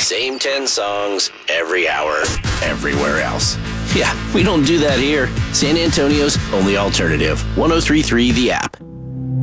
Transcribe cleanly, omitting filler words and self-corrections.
Same 10 songs every hour, everywhere else. Yeah, we don't do that here. San Antonio's only alternative. 103.3 The App.